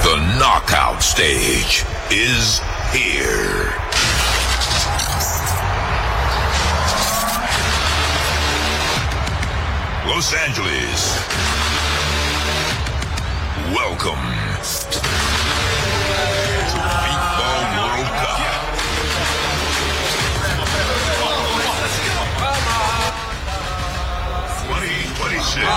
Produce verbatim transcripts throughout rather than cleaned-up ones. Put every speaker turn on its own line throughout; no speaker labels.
The knockout stage is here. Los Angeles. Welcome to the FIFA World Cup. twenty twenty-six.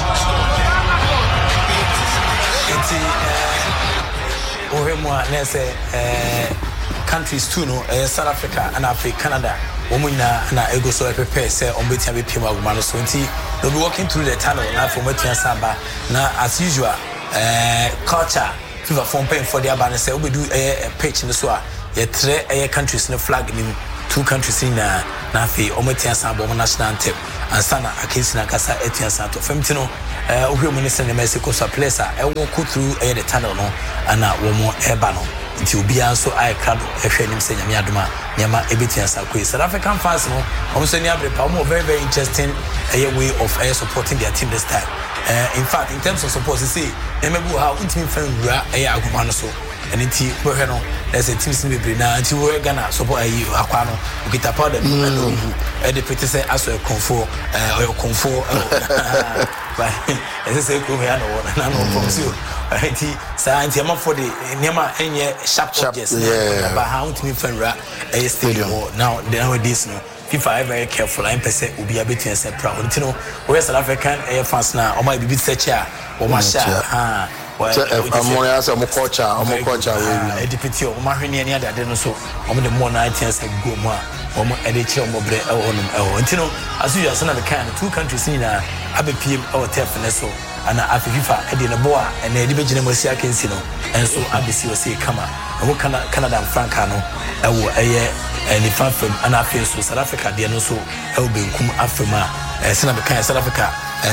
Ohemwa nese eh countries too no eh South Africa and Africa Canada womunya na ego so prepare say on betia be pima aguma no so nti they'll be walking through the tunnel na from betia samba na as usual eh culture FIFA form paying for the abane say we do eh pitch no so a ye tre eh countries no flag ni two countries in na na afi o betia samba o national anthem ansana akesi na kasa etia santo femtino eh ohwemu ne sene Mexico so place a e walk through eh the tunnel no ana wo mo eba no nti obia so ai krado ehwe nim se nyame adoma nyama ebetia sakoi South African fans no almost any abre pa mo very very interesting a way of uh, supporting their team this time. Uh, in fact, in terms of support, you see, emebu how ultimate fan rua eh agumano so and nti we he no there's a team sim be na nti we Ghana support ayi akwa no ukita powder no e de pete say aso e konfo eh o konfo but ese say ko me no na no from you nti sa nti am for the niam enye sharp charges but how ultimate fan rua eh stadium now the nowadays no FIFA are very careful. I'm person will be a bit and say proud. You know, we South African air fans now. O my be search here. O my share. Ah.
I'm more as a culture. I'm a culture.
A deputy. O my hini any other. Then so. O my the more nineties like go more. O my editor. O my bre. O no. You know, as you are South African, two countries in a abe P M or T F N S O. And I FIFA edi na boa. And the division mo si akensi no. And so abe si o si kama. And we Canada Canada and Franca no. Ewo eye. And if I'm from an African so South Africa, they are so helping come Africa, South Africa,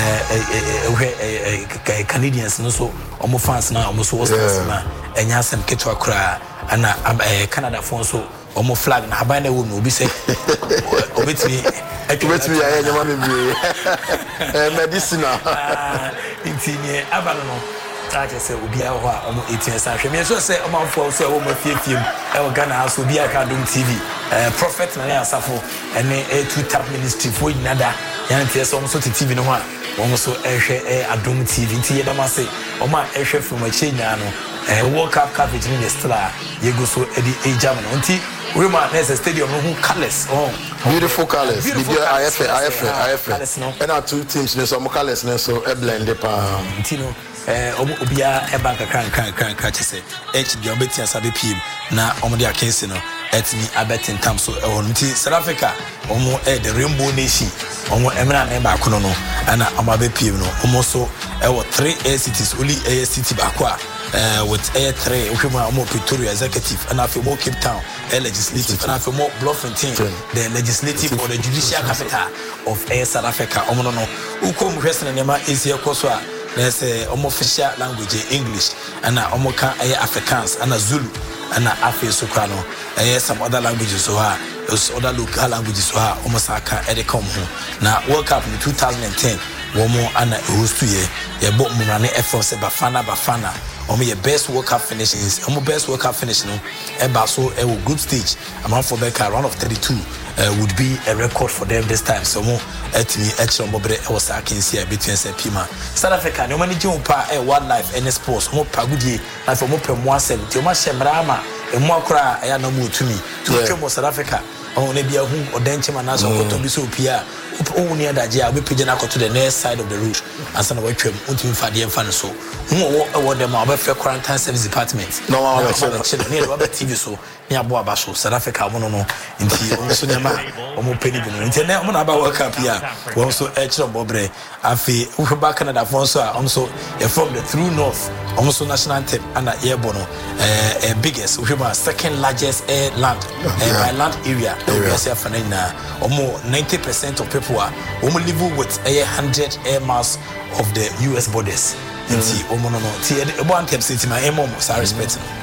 Canadians, no so almost fans now, almost was and yes, and Ketwa Kra and Canada phone so almost flag and Habana would be say, obey me,
activate me, I am medicinal.
Intinia Abalano. I say will be our almost eighteen century. Me so say among for so almost fifteen. I Ghana house will be a Kadum T V. Prophet na Safo and a two tap ministry for another. Yan tia so almost T V no one. Almost so a Adum T V. Tia da say o ma ehwe from a chain no. World Cup coverage in the star. You go so Eddie A German. Unti we ma there's a stadium no colors. Oh,
beautiful colors. Beautiful I F A I F A I F A. And our two teams no so colors so a blend the pa.
Tino eh omo obia e banka kan kan kan kan chese h di obetia sabe pim na omo dia kensi no etimi abetin tam so e won nti South Africa omo e the rainbow nation omo emra na ba kono no ana amabe pim no omo so e wo three air cities only air city ba kwa uh, with air three uhema omo Pretoria executive and afi mo Cape Town air legislative and afi mo Bloemfontein the legislative or the judicial capital of air South Africa omo no no ukom hwese na nema esi ekoso a there's a um, official language English and a Omoka Afrikaans and a Zulu and a Afi Soprano. Uh, some other languages so are other local languages so are Omosaka Edecom. Now World Cup in two thousand ten, one more and a host to ye, ye bought Murane F O S Bafana Bafana. Omo your best World Cup finishes, Omo best World Cup finish no. Eba so a group stage amount for Becca round of thirty-two. Uh, would be a record for them this time. So more at me extra mobre was I can see a between Pima. South Africa, no money jump a wildlife and sports, more pagudi, and for more per one cent. You must share Rama and more cry. I know more to me to come South Africa. Oh, maybe a whom or denchim and as of to be so Pia. Oh, near that, yeah, we pigeon to the next side of the route and some of which until Fadi and Fan so. Who award them our fair quarantine service department. No, I'm near Robert T V so near Boabasho, South Africa, one no, in the also near my almost penny. Internet, one about World Cup here. We also extra Bobre. I feel we back Canada, Fonso, also from the through north, almost national anthem and a airborne, uh, biggest, we have second largest air land by land area. Or more ninety percent of people are only live with a hundred air miles of the U S borders. And see, oh no no, see, one time since my mom was respecting.